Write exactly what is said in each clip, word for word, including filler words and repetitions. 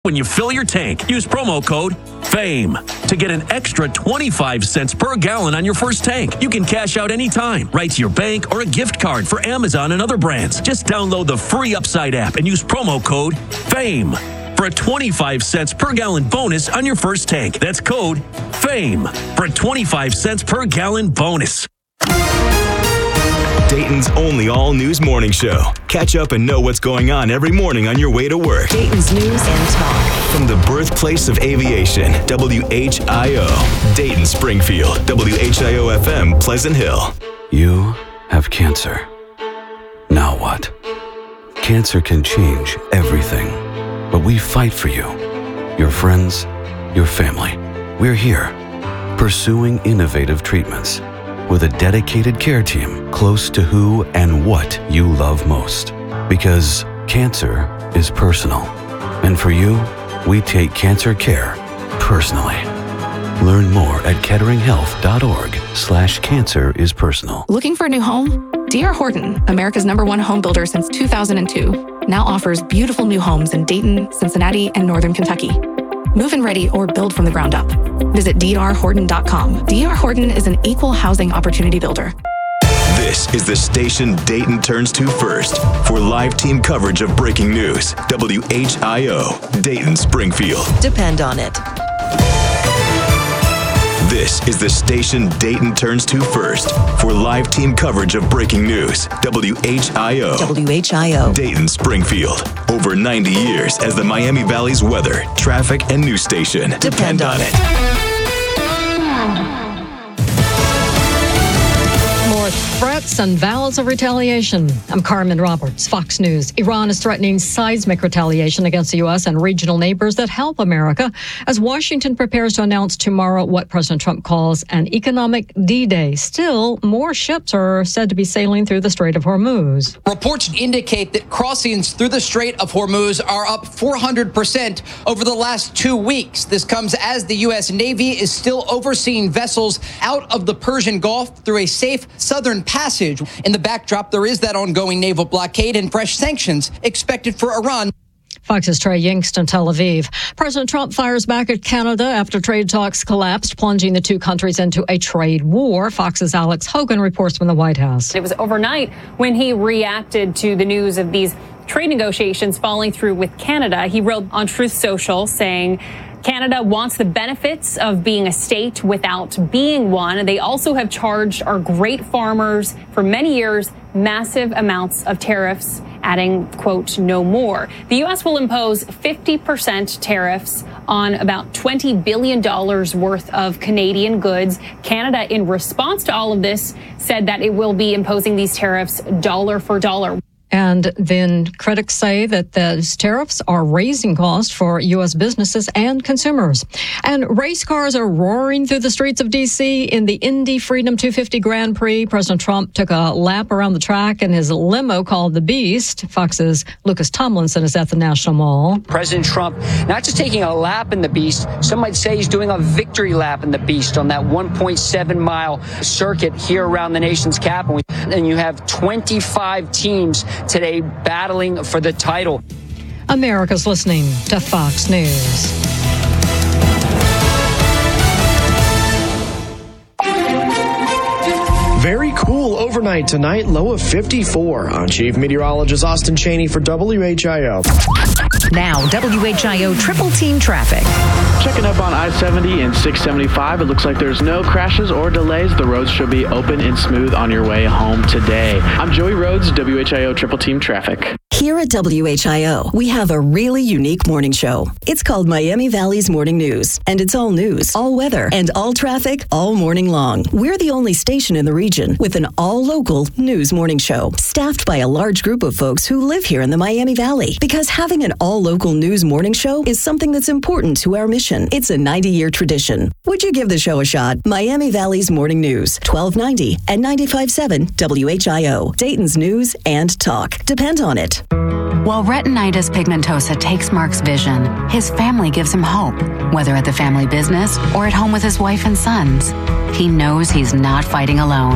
When you fill your tank, use promo code FAME to get an extra twenty-five cents per gallon on your first tank. You can cash out anytime, right to your bank or a gift card for Amazon and other brands. Just download the free Upside app and use promo code FAME for a twenty-five cents per gallon bonus on your first tank. That's code FAME for a twenty-five cents per gallon bonus. Dayton's only all-news morning show. Catch up and know what's going on every morning on your way to work. Dayton's News and Talk. From the birthplace of aviation, W H I O. Dayton, Springfield, W H I O F M, Pleasant Hill. You have cancer. Now what? Cancer can change everything, but we fight for you, your friends, your family. We're here, pursuing innovative treatments with a dedicated care team close to who and what you love most. Because cancer is personal. And for you, we take cancer care personally. Learn more at ketteringhealth.org slash cancer is personal. Looking for a new home? D R Horton, America's number one home builder since two thousand two, now offers beautiful new homes in Dayton, Cincinnati, and Northern Kentucky. Move-in ready or build from the ground up. Visit D R Horton dot com. D R Horton is an equal housing opportunity builder. This is the station Dayton turns to first for live team coverage of breaking news. W H I O, Dayton, Springfield. Depend on it. This is the station Dayton turns to first for live team coverage of breaking news. W H I O. W H I O. Dayton, Springfield. Over ninety years as the Miami Valley's weather, traffic, and news station. Depend, Depend on it. More threats and vows of retaliation. I'm Carmen Roberts, Fox News. Iran is threatening seismic retaliation against the U S and regional neighbors that help America as Washington prepares to announce tomorrow what President Trump calls an economic D-Day. Still, more ships are said to be sailing through the Strait of Hormuz. Reports indicate that crossings through the Strait of Hormuz are up four hundred percent over the last two weeks. This comes as the U S Navy is still overseeing vessels out of the Persian Gulf through a safe southern passage. In the backdrop, there is that ongoing naval blockade and fresh sanctions expected for Iran. Fox's Trey Yingst in Tel Aviv. President Trump fires back at Canada after trade talks collapsed, plunging the two countries into a trade war. Fox's Alex Hogan reports from the White House. It was overnight when he reacted to the news of these trade negotiations falling through with Canada. He wrote on Truth Social saying, Canada wants the benefits of being a state without being one. They also have charged our great farmers for many years massive amounts of tariffs, adding, quote, no more. The U S will impose fifty percent tariffs on about twenty billion dollars worth of Canadian goods. Canada, in response to all of this, said that it will be imposing these tariffs dollar for dollar. And then critics say that those tariffs are raising costs for U S businesses and consumers. And race cars are roaring through the streets of D C in the Indy Freedom two fifty Grand Prix. President Trump took a lap around the track in his limo called the Beast. Fox's Lucas Tomlinson is at the National Mall. President Trump not just taking a lap in the Beast, some might say he's doing a victory lap in the Beast on that one point seven mile circuit here around the nation's capital. And you have twenty-five teams today battling for the title. America's listening to Fox News. Very cool overnight tonight, low of fifty-four. I'm Chief Meteorologist Austin Cheney for W H I O. Now, W H I O Triple Team Traffic. Checking up on I seventy and six seventy-five. It looks like there's no crashes or delays. The roads should be open and smooth on your way home today. I'm Joey Rhodes, W H I O Triple Team Traffic. Here at W H I O, we have a really unique morning show. It's called Miami Valley's Morning News, and it's all news, all weather, and all traffic all morning long. We're the only station in the region with an all-local news morning show, staffed by a large group of folks who live here in the Miami Valley. Because having an all-local news morning show is something that's important to our mission. It's a ninety-year tradition. Would you give the show a shot? Miami Valley's Morning News, twelve ninety and ninety-five point seven W H I O, Dayton's News and Talk. Depend on it. While retinitis pigmentosa takes Mark's vision, his family gives him hope, whether at the family business or at home with his wife and sons. He knows he's not fighting alone.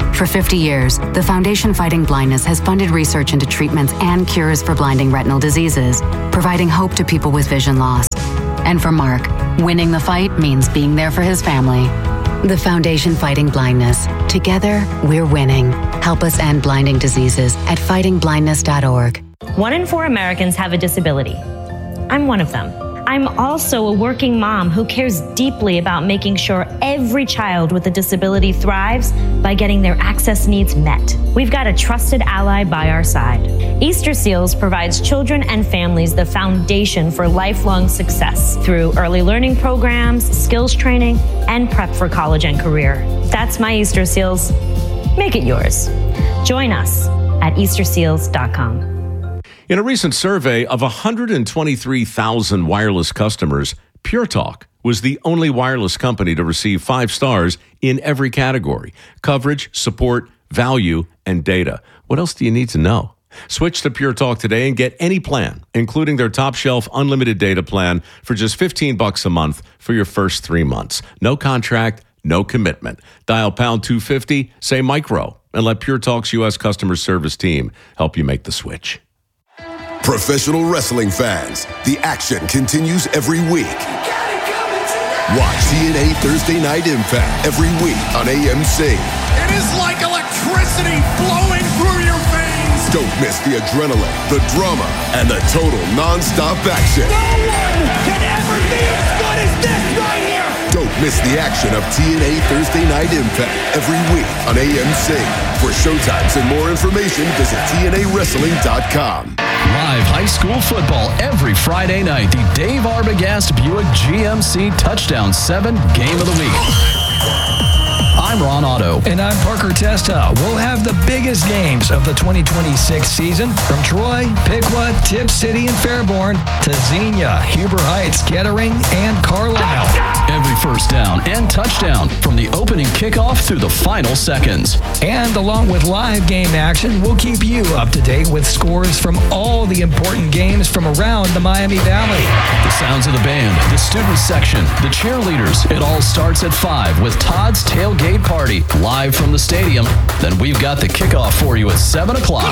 For fifty years, the Foundation Fighting Blindness has funded research into treatments and cures for blinding retinal diseases, providing hope to people with vision loss. And for Mark, winning the fight means being there for his family. The Foundation Fighting Blindness. Together, we're winning. Help us end blinding diseases at fighting blindness dot org. One in four Americans have a disability. I'm one of them. I'm also a working mom who cares deeply about making sure every child with a disability thrives by getting their access needs met. We've got a trusted ally by our side. Easter Seals provides children and families the foundation for lifelong success through early learning programs, skills training, and prep for college and career. That's my Easter Seals. Make it yours. Join us at easter seals dot com. In a recent survey of one hundred twenty-three thousand wireless customers, Pure Talk was the only wireless company to receive five stars in every category: coverage, support, value, and data. What else do you need to know? Switch to Pure Talk today and get any plan, including their top shelf unlimited data plan for just fifteen bucks a month for your first three months. No contract, no commitment. Dial pound two fifty, say micro, and let Pure Talk's U S customer service team help you make the switch. Professional wrestling fans, the action continues every week. Watch T N A Thursday Night Impact every week on A M C. It is like electricity flowing through your veins. Don't miss the adrenaline, the drama, and the total non-stop action. No one can ever be as good as this right here. Don't miss the action of T N A Thursday Night Impact every week on A M C. For showtimes and more information, visit T N A wrestling dot com. Live high school football every Friday night. The Dave Arbogast Buick G M C Touchdown seven Game of the Week. I'm Ron Otto. And I'm Parker Testa. We'll have the biggest games of the twenty twenty-six season from Troy, Piqua, Tipp City, and Fairborn to Xenia, Huber Heights, Kettering, and Carlisle. Every first down and touchdown from the opening kickoff through the final seconds. And along with live game action, we'll keep you up to date with scores from all the important games from around the Miami Valley. The sounds of the band, the student section, the cheerleaders. It all starts at five with Todd's Tailgate Party live from the stadium. Then we've got the kickoff for you at seven o'clock.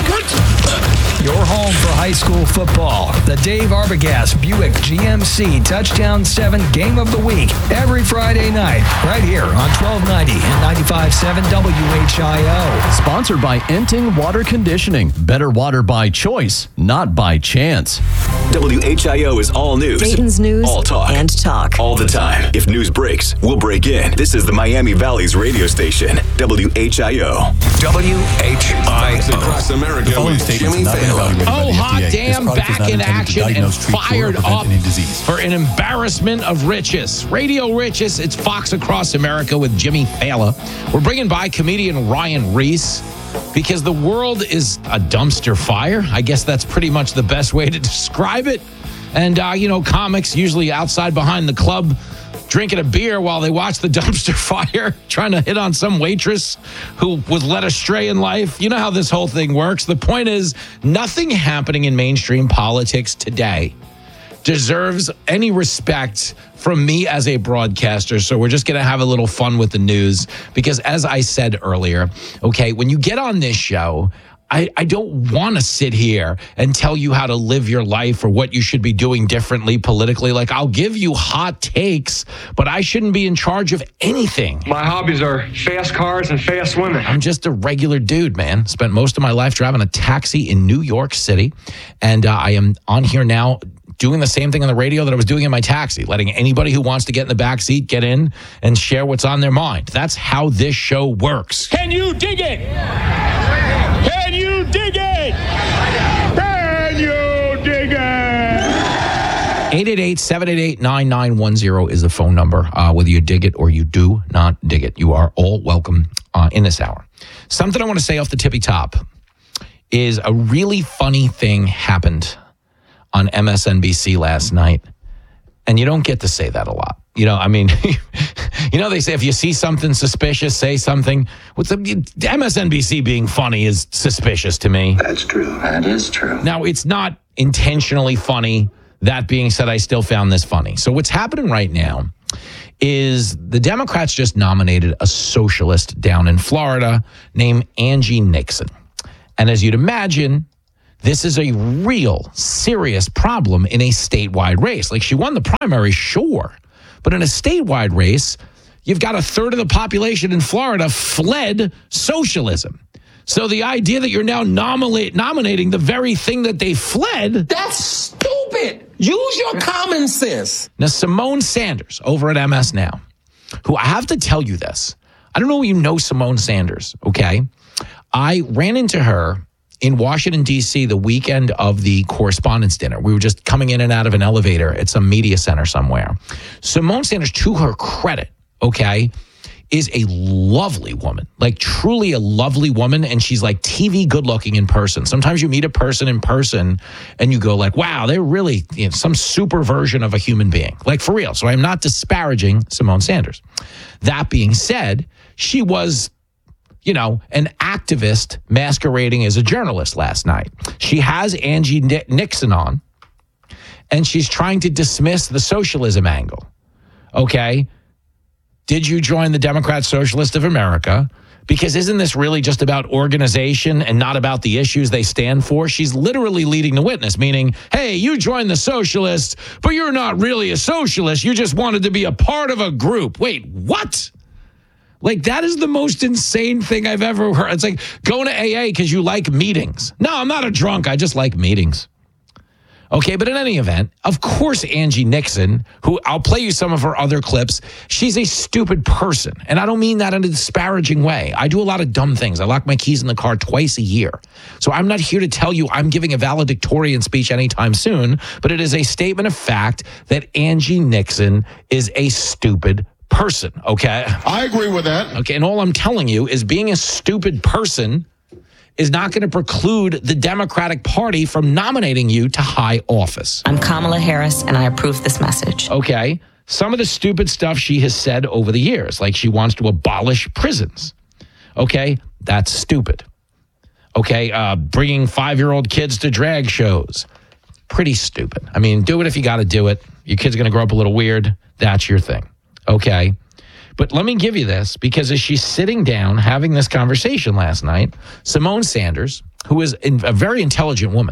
Your home for high school football. The Dave Arbogast Buick G M C Touchdown seven Game of the Week. Every Friday night, right here on twelve ninety and ninety-five point seven W H I O. Sponsored by Enting Water Conditioning. Better water by choice, not by chance. W H I O is all news. Dayton's news all talk. and talk. All the time. If news breaks, we'll break in. This is the Miami Valley's radio station, W H I O. W H I O. Across America with Jimmy Fallon. Oh, hot damn, back in action and fired up for an embarrassment of riches. Radio Riches, it's Fox Across America with Jimmy Fallon. We're bringing by comedian Ryan Reese because the world is a dumpster fire. I guess that's pretty much the best way to describe it. And, uh, you know, comics usually outside behind the club drinking a beer while they watch the dumpster fire, trying to hit on some waitress who was led astray in life. You know how this whole thing works. The point is, nothing happening in mainstream politics today deserves any respect from me as a broadcaster. So we're just going to have a little fun with the news because, as I said earlier, okay, when you get on this show, I, I don't want to sit here and tell you how to live your life or what you should be doing differently politically. Like, I'll give you hot takes, but I shouldn't be in charge of anything. My hobbies are fast cars and fast women. I'm just a regular dude, man. Spent most of my life driving a taxi in New York City, and uh, I am on here now doing the same thing on the radio that I was doing in my taxi, letting anybody who wants to get in the back seat get in and share what's on their mind. That's how this show works. Can you dig it? Can you dig it? Can you dig it? eight eight eight, seven eight eight, nine nine one zero is the phone number. Uh, whether you dig it or you do not dig it, you are all welcome uh, in this hour. Something I want to say off the tippy top is a really funny thing happened on M S N B C last night. And you don't get to say that a lot. You know, I mean, you know, they say if you see something suspicious, say something. What's the M S N B C being funny is suspicious to me. That's true. That is true. Now, it's not intentionally funny. That being said, I still found this funny. So what's happening right now is the Democrats just nominated a socialist down in Florida named Angie Nixon. And as you'd imagine, this is a real serious problem in a statewide race. Like, she won the primary, sure. But in a statewide race, you've got a third of the population in Florida fled socialism. So the idea that you're now nominate, nominating the very thing that they fled... That's stupid. Use your common sense. Now, Simone Sanders over at M S Now, who I have to tell you this. I don't know if you know Simone Sanders, okay? I ran into her in Washington, D C the weekend of the Correspondents' Dinner. We were just coming in and out of an elevator at some media center somewhere. Simone Sanders, to her credit, okay, is a lovely woman, like truly a lovely woman. And she's like T V good looking in person. Sometimes you meet a person in person and you go like, wow, they're really, you know, some super version of a human being, like for real. So I'm not disparaging Simone Sanders. That being said, she was, you know, an activist masquerading as a journalist last night. She has Angie Nixon on and she's trying to dismiss the socialism angle. Okay. Did you join the Democrat Socialist of America? Because isn't this really just about organization and not about the issues they stand for? She's literally leading the witness, meaning, hey, you joined the socialists, but you're not really a socialist. You just wanted to be a part of a group. Wait, what? Like, that is the most insane thing I've ever heard. It's like going to A A because you like meetings. No, I'm not a drunk. I just like meetings. Okay, but in any event, of course, Angie Nixon, who I'll play you some of her other clips, she's a stupid person. And I don't mean that in a disparaging way. I do a lot of dumb things. I lock my keys in the car twice a year. So I'm not here to tell you I'm giving a valedictorian speech anytime soon, but it is a statement of fact that Angie Nixon is a stupid person, okay? I agree with that. Okay, and all I'm telling you is being a stupid person is not going to preclude the Democratic Party from nominating you to high office. I'm Kamala Harris, and I approve this message. Okay. Some of the stupid stuff she has said over the years, like she wants to abolish prisons. Okay. That's stupid. Okay. Uh, bringing five-year-old kids to drag shows. Pretty stupid. I mean, do it if you got to do it. Your kid's going to grow up a little weird. That's your thing. Okay. But let me give you this, because as she's sitting down having this conversation last night, Simone Sanders, who is a very intelligent woman,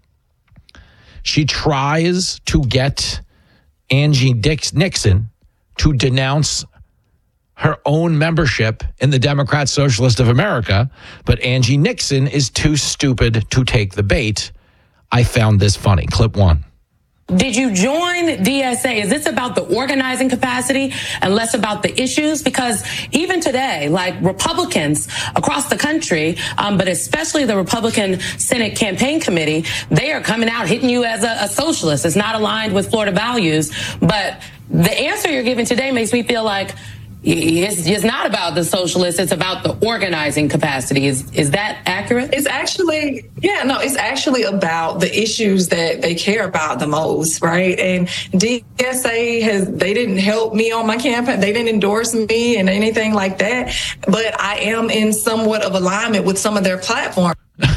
she tries to get Angie Nixon to denounce her own membership in the Democrat Socialist of America, but Angie Nixon is too stupid to take the bait. I found this funny. Clip one. Did you join D S A? Is this about the organizing capacity and less about the issues? Because even today, like Republicans across the country, um, but especially the Republican Senate Campaign Committee, they are coming out hitting you as a, a socialist. It's not aligned with Florida values. But the answer you're giving today makes me feel like It's, it's not about the socialists. It's about the organizing capacity. Is is that accurate? It's actually, yeah, no, it's actually about the issues that they care about the most, right? And D S A has, they didn't help me on my campaign. They didn't endorse me and anything like that. But I am in somewhat of alignment with some of their platforms.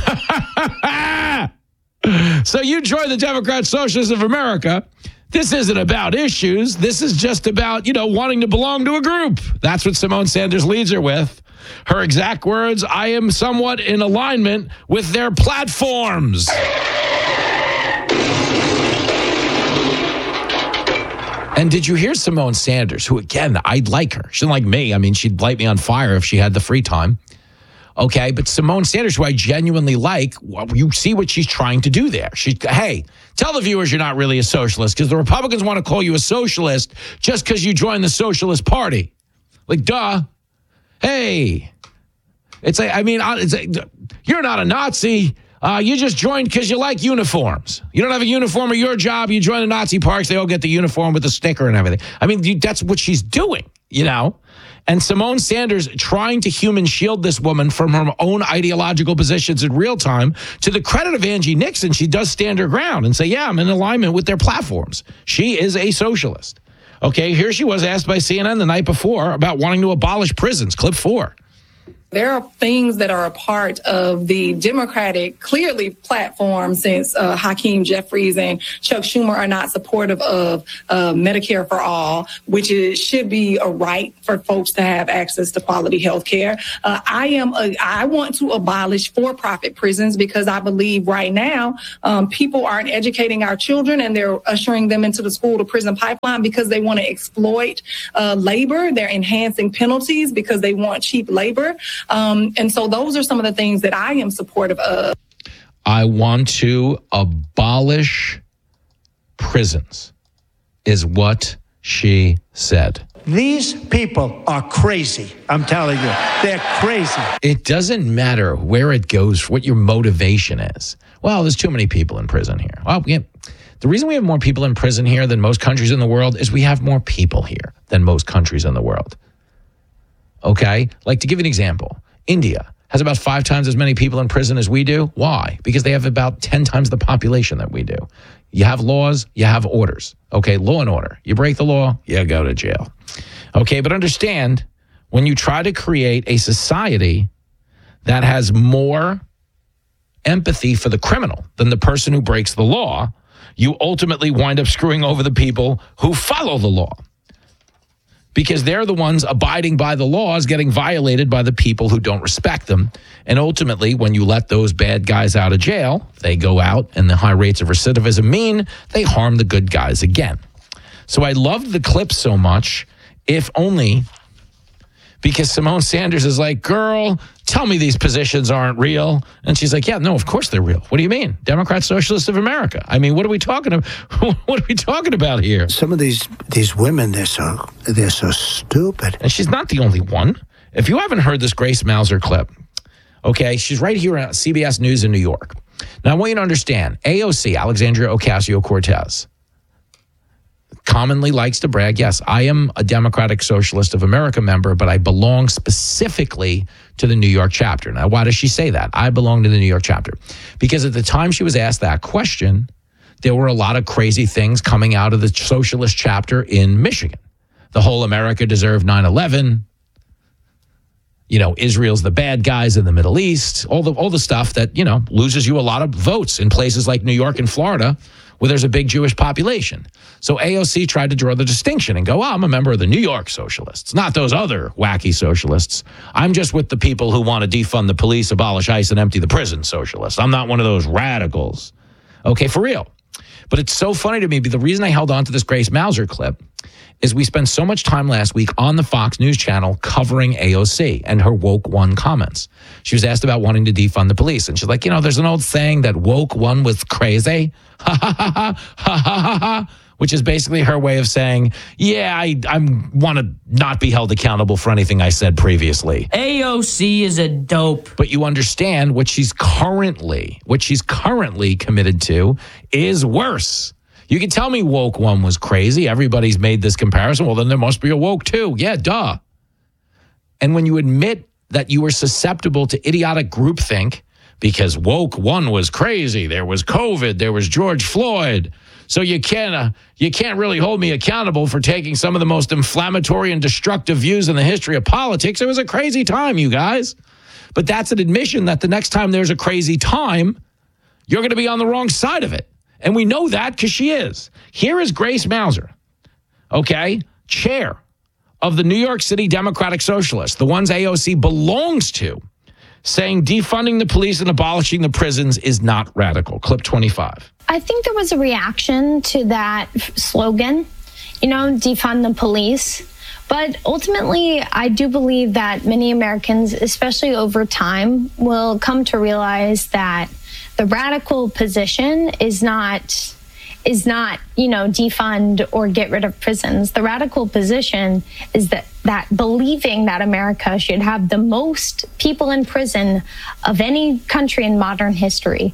So you joined the Democrat Socialists of America. This isn't about issues. This is just about, you know, wanting to belong to a group. That's what Simone Sanders leads her with. Her exact words, I am somewhat in alignment with their platforms. And did you hear Simone Sanders, who, again, I'd like her. She's like me. I mean, she'd light me on fire if she had the free time. Okay, but Simone Sanders, who I genuinely like, well, you see what she's trying to do there. She, hey, tell the viewers you're not really a socialist, because the Republicans want to call you a socialist just because you joined the Socialist Party. Like, duh. Hey, it's like, I mean, it's like, you're not a Nazi. Uh, you just joined because you like uniforms. You don't have a uniform at your job. You join the Nazi parks. They all get the uniform with the sticker and everything. I mean, you, that's what she's doing, you know? And Simone Sanders trying to human shield this woman from her own ideological positions in real time. To the credit of Angie Nixon, she does stand her ground and say, yeah, I'm in alignment with their platforms. She is a socialist. Okay, here she was asked by C N N the night before about wanting to abolish prisons. Clip four. There are things that are a part of the Democratic, clearly, platform since uh, Hakeem Jeffries and Chuck Schumer are not supportive of uh, Medicare for all, which is, should be a right for folks to have access to quality health care. Uh, I am a, I want to abolish for-profit prisons because I believe right now um, people aren't educating our children and they're ushering them into the school-to-prison pipeline because they want to exploit uh, labor. They're enhancing penalties because they want cheap labor. Um, and so those are some of the things that I am supportive of. I want to abolish prisons, is what she said. These people are crazy. I'm telling you, they're crazy. It doesn't matter where it goes, what your motivation is. Well, there's too many people in prison here. Well, yeah, the reason we have more people in prison here than most countries in the world is we have more people here than most countries in the world. Okay? Like, to give you an example, India has about five times as many people in prison as we do. Why? Because they have about ten times the population that we do. You have laws, you have orders. Okay, law and order. You break the law, you go to jail. Okay, but understand, when you try to create a society that has more empathy for the criminal than the person who breaks the law, you ultimately wind up screwing over the people who follow the law. Because they're the ones abiding by the laws getting violated by the people who don't respect them. And ultimately, when you let those bad guys out of jail, they go out and the high rates of recidivism mean they harm the good guys again. So I loved the clip so much, if only because Simone Sanders is like, girl, tell me these positions aren't real. And she's like, yeah, no, of course they're real. What do you mean? Democrat Socialists of America. I mean, what are we talking about? What are we talking about here? Some of these these women, they're so they're so stupid. And she's not the only one. If you haven't heard this Grace Mauser clip, okay, she's right here on C B S News in New York. Now, I want you to understand, A O C, Alexandria Ocasio-Cortez, commonly likes to brag, yes, I am a Democratic Socialist of America member, but I belong specifically to the New York chapter. Now, why does she say that? I belong to the New York chapter. Because at the time she was asked that question, there were a lot of crazy things coming out of the socialist chapter in Michigan. The whole America deserved nine eleven. You know, Israel's the bad guys in the Middle East, all the all the stuff that, you know, loses you a lot of votes in places like New York and Florida, where there's a big Jewish population. So A O C tried to draw the distinction and go, oh, I'm a member of the New York Socialists, not those other wacky socialists. I'm just with the people who want to defund the police, abolish ICE, and empty the prison socialists. I'm not one of those radicals. Okay, for real. But it's so funny to me. The reason I held on to this Grace Mauser clip is we spent so much time last week on the Fox News channel covering A O C and her woke one comments. She was asked about wanting to defund the police. And she's like, you know, there's an old saying that woke one was crazy. Ha, ha, ha, ha, ha, ha, ha. Which is basically her way of saying, yeah, I I want to not be held accountable for anything I said previously. A O C is a dope. But you understand what she's currently, what she's currently committed to is worse. You can tell me woke one was crazy. Everybody's made this comparison. Well, then there must be a woke two. Yeah, duh. And when you admit that you were susceptible to idiotic groupthink because woke one was crazy, there was COVID, there was George Floyd, so you can't uh, you can't really hold me accountable for taking some of the most inflammatory and destructive views in the history of politics. It was a crazy time, you guys. But that's an admission that the next time there's a crazy time, you're going to be on the wrong side of it. And we know that because she is. Here is Grace Mauser, okay, chair of the New York City Democratic Socialists, the ones A O C belongs to, saying defunding the police and abolishing the prisons is not radical. Clip twenty-five. I think there was a reaction to that slogan, you know, defund the police. But ultimately, I do believe that many Americans, especially over time, will come to realize that the radical position is not, is not, you know, defund or get rid of prisons. The radical position is that, that believing that America should have the most people in prison of any country in modern history.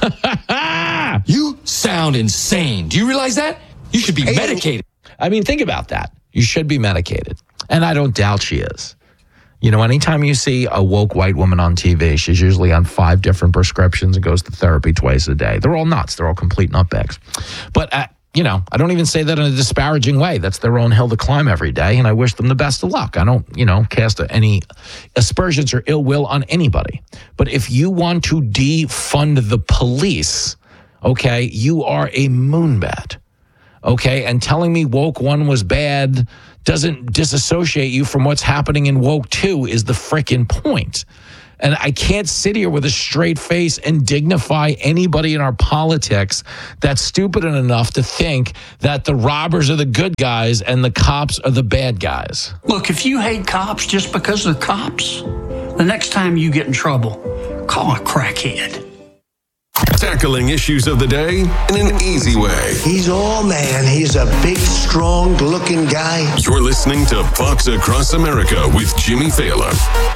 You sound insane. Do you realize that? You should be medicated. I mean, think about that. You should be medicated. And I don't doubt she is. You know, anytime you see a woke white woman on T V, she's usually on five different prescriptions and goes to therapy twice a day. They're all nuts. They're all complete nutbags. But, uh, you know, I don't even say that in a disparaging way. That's their own hill to climb every day, and I wish them the best of luck. I don't, you know, cast any aspersions or ill will on anybody. But if you want to defund the police, okay, you are a moonbat, okay? And telling me woke one was bad doesn't disassociate you from what's happening in woke two is the frickin' point. And I can't sit here with a straight face and dignify anybody in our politics that's stupid enough to think that the robbers are the good guys and the cops are the bad guys. Look, if you hate cops just because they're cops, the next time you get in trouble, call a crackhead. Tackling issues of the day in an easy way. He's all man. He's a big, strong-looking guy. You're listening to Fox Across America with Jimmy Fallon.